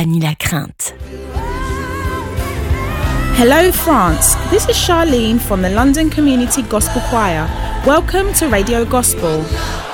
Fanny Lacrainte. Hello France, this is Charlene from the London Community Gospel Choir. Welcome to Radio Gospel.